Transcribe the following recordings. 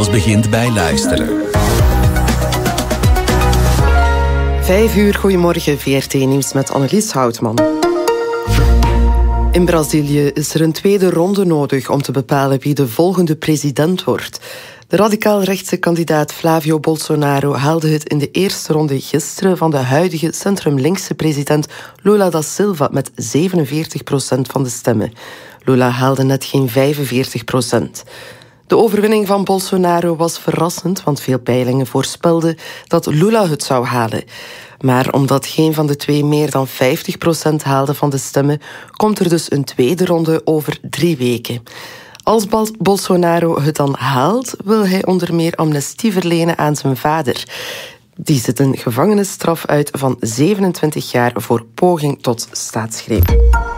Alles begint bij luisteren. 5 uur, goedemorgen, VRT Nieuws met Annelies Houtman. In Brazilië is er een tweede ronde nodig om te bepalen wie de volgende president wordt. De radicaal-rechtse kandidaat Flavio Bolsonaro haalde het in de eerste ronde gisteren van de huidige centrum-linkse president Lula da Silva met 47% van de stemmen. Lula haalde net geen 45%. De overwinning van Bolsonaro was verrassend, want veel peilingen voorspelden dat Lula het zou halen. Maar omdat geen van de twee meer dan 50% haalde van de stemmen, komt er dus een tweede ronde over 3 weken. Als Bolsonaro het dan haalt, wil hij onder meer amnestie verlenen aan zijn vader. Die zit een gevangenisstraf uit van 27 jaar voor poging tot staatsgreep.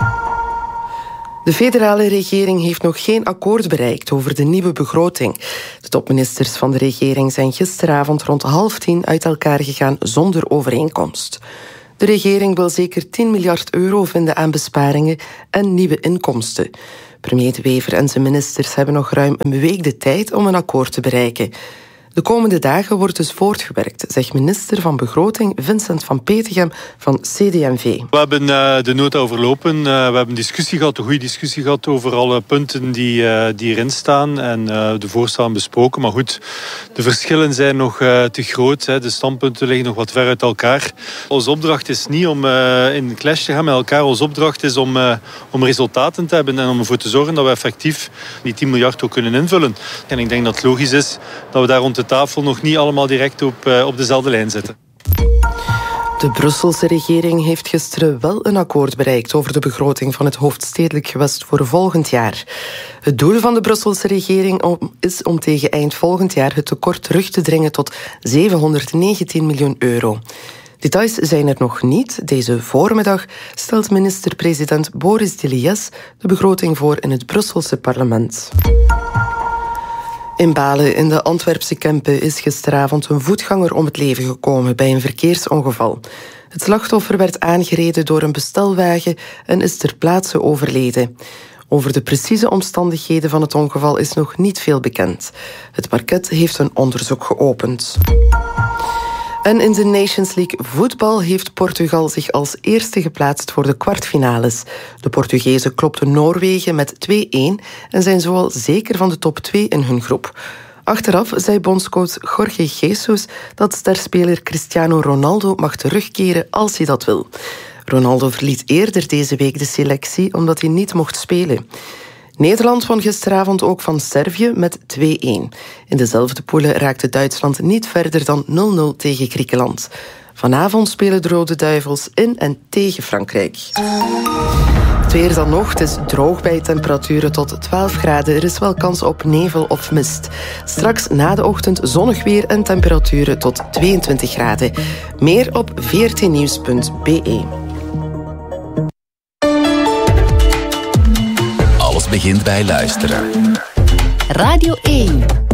De federale regering heeft nog geen akkoord bereikt over de nieuwe begroting. De topministers van de regering zijn gisteravond rond 9:30 uit elkaar gegaan zonder overeenkomst. De regering wil zeker 10 miljard euro vinden aan besparingen en nieuwe inkomsten. Premier De Wever en zijn ministers hebben nog ruim een week de tijd om een akkoord te bereiken. De komende dagen wordt dus voortgewerkt, zegt minister van Begroting Vincent van Petegem van CD&V. We hebben de nota overlopen. We hebben een goede discussie gehad over alle punten die erin staan en de voorstellen besproken. Maar goed, de verschillen zijn nog te groot. De standpunten liggen nog wat ver uit elkaar. Onze opdracht is niet om in clash te gaan met elkaar. Onze opdracht is om resultaten te hebben en om ervoor te zorgen dat we effectief die 10 miljard ook kunnen invullen. En ik denk dat het logisch is dat we daar rond de tafel nog niet allemaal direct op dezelfde lijn zitten. De Brusselse regering heeft gisteren wel een akkoord bereikt over de begroting van het hoofdstedelijk gewest voor volgend jaar. Het doel van de Brusselse regering is om tegen eind volgend jaar het tekort terug te dringen tot 719 miljoen euro. Details zijn er nog niet. Deze voormiddag stelt minister-president Boris Diliès de begroting voor in het Brusselse parlement. In Balen, in de Antwerpse Kempen, is gisteravond een voetganger om het leven gekomen bij een verkeersongeval. Het slachtoffer werd aangereden door een bestelwagen en is ter plaatse overleden. Over de precieze omstandigheden van het ongeval is nog niet veel bekend. Het parket heeft een onderzoek geopend. En in de Nations League voetbal heeft Portugal zich als eerste geplaatst voor de kwartfinales. De Portugezen klopten Noorwegen met 2-1 en zijn zo al zeker van de top 2 in hun groep. Achteraf zei bondscoach Jorge Jesus dat sterspeler Cristiano Ronaldo mag terugkeren als hij dat wil. Ronaldo verliet eerder deze week de selectie omdat hij niet mocht spelen. Nederland won gisteravond ook van Servië met 2-1. In dezelfde poelen raakte Duitsland niet verder dan 0-0 tegen Griekenland. Vanavond spelen de Rode Duivels in en tegen Frankrijk. Het weer dan nog. Het is droog bij temperaturen tot 12 graden. Er is wel kans op nevel of mist. Straks na de ochtend zonnig weer en temperaturen tot 22 graden. Meer op vrtnieuws.be. Alles begint bij luisteren. Radio 1.